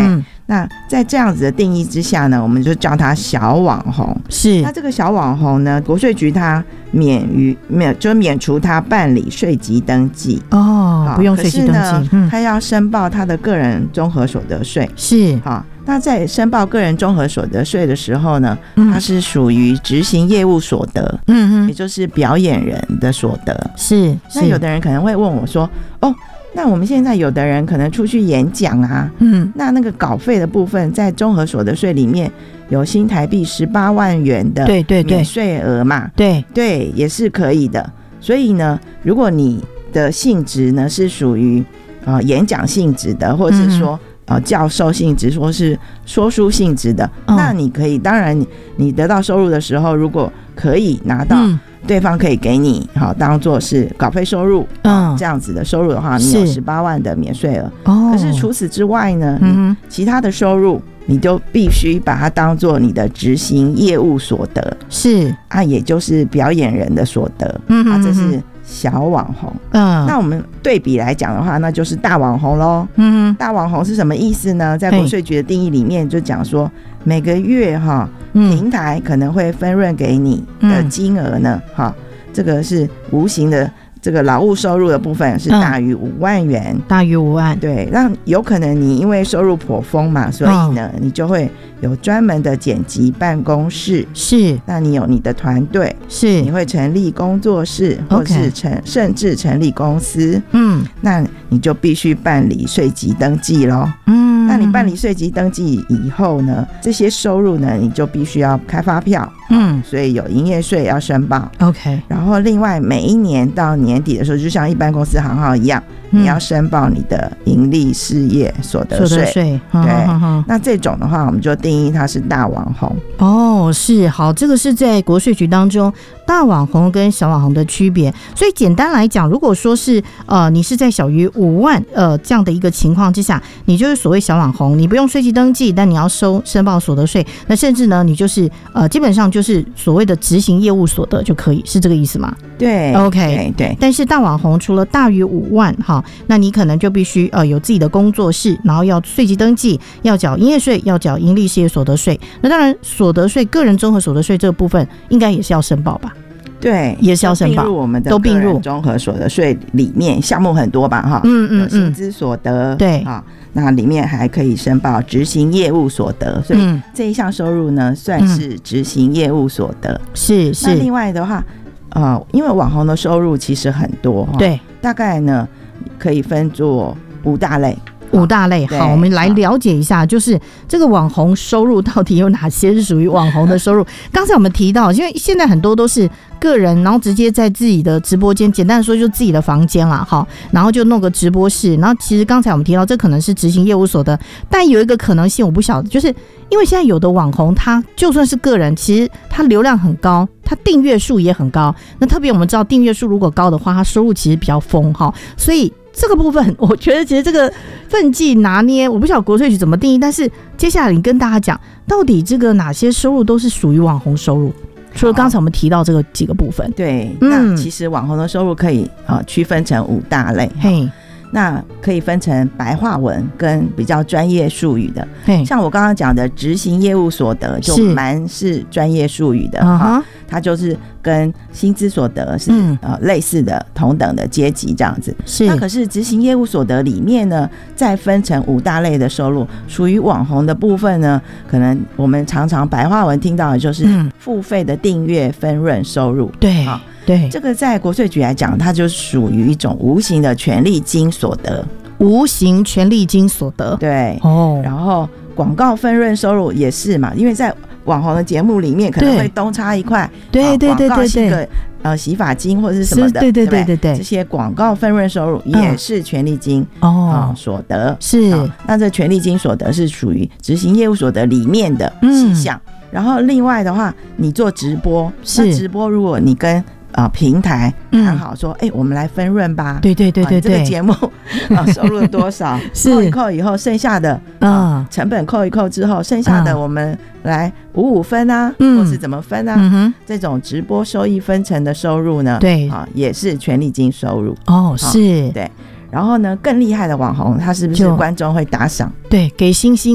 那在这样子的定义之下呢，我们就叫它小网红。 是， 那这个小网红呢，国税局它免除他办理税籍登记不用税籍登记， 他要申报他的个人综合所得税。 是， 那在申报个人综合所得税的时候呢，它是属于执行业务所得，也就是表演人的所得。 是， 那有的人可能会问我说，那我们现在有的人可能出去演讲啊，那个稿费的部分在综合所得税里面有新台币18万元的免税额嘛， 对， 也是可以的。所以呢，如果你的性质呢是属于演讲性质的，或者是说教授性质，或是说书性质的，那你可以，当然你得到收入的时候，如果可以拿到对方可以给你当作是稿费收入，这样子的收入的话，你有18万的免税额。可是除此之外呢，其他的收入你就必须把它当作你的执行业务所得， 是也就是表演人的所得。这是小网红。那我们对比来讲的话，那就是大网红咯。大网红是什么意思呢？在国税局的定义里面就讲说，每个月平台可能会分润给你的金额呢，这个是无形的这个劳务收入的部分是大于5万元， 大于5万。 对，那有可能你因为收入颇丰嘛，所以呢，你就会有专门的剪辑办公室， 是， 那你有你的团队， 是，你会成立工作室，或是甚至成立公司，那你就必须办理税籍登记咯。那你办理税籍登记以后呢，这些收入呢，你就必须要开发票，所以有营业税要申报。 OK， 然后另外每一年到年底的时候，就像一般公司行号一样，你要申报你的盈利事业所得税。对，那这种的话，我们就定义它是大网红。 是，好，这个是在国税局当中大网红跟小网红的区别。所以简单来讲，如果说是你是在小于5万这样的一个情况之下，你就是所谓小网红，你不用税籍登记，但你要申报所得税，那甚至呢，你就是基本上就是所谓的执行业务所得就可以，是这个意思吗？ 对 ，OK， 对。但是大网红除了大于5万那你可能就必须有自己的工作室，然后要税籍登记，要缴营业税，要缴盈利事业所得税。那当然，所得税、个人综合所得税这个部分应该也是要申报吧？ 对， 也是要申报， 都并入我们的个人综合所得税里面，项目很多吧？有薪资所得， 对那里面还可以申报执行业务所得，所以这一项收入呢，算是执行业务所得。是。那另外的话，因为网红的收入其实很多，对，大概呢可以分作5大类。好，我们来了解一下，就是这个网红收入到底有哪些是属于网红的收入。刚才我们提到，因为现在很多都是个人，然后直接在自己的直播间，简单的说就自己的房间啦，然后就弄个直播室。然后其实刚才我们提到，这可能是执行业务所得，但有一个可能性我不晓得，就是因为现在有的网红他就算是个人，其实他流量很高，他订阅数也很高。那特别我们知道订阅数如果高的话，他收入其实比较丰，所以这个部分我觉得其实这个分际拿捏，我不晓得国税局怎么定义，但是接下来你跟大家讲，到底这个哪些收入都是属于网红收入？除了刚才我们提到这个几个部分，对，那其实网红的收入可以区分成5大类。那可以分成白话文跟比较专业术语的，像我刚刚讲的执行业务所得就蛮是专业术语的，它就是跟薪资所得是类似的同等的阶级这样子。那可是执行业务所得里面呢，再分成5大类的收入，属于网红的部分呢，可能我们常常白话文听到的就是付费的订阅分润收入。对，这个在国税局来讲，它就属于一种无形的权利金所得。无形权利金所得，对，然后广告分润收入也是嘛，因为在网红的节目里面可能会东插一块，对，广告是个洗发精或者是什么的，对，这些广告分润收入也是权利金所得。是，那这权利金所得是属于执行业务所得里面的细项。然后另外的话，你做直播，那直播如果你跟平台谈好说，我们来分润吧。对，这个节目收入了多少？扣一扣以后，剩下的成本扣一扣之后，剩下的我们来55分啊，或是怎么分啊？这种直播收益分成的收入呢，对也是权利金收入。是，对。然后呢，更厉害的网红，他是不是观众会打赏？对，给星星。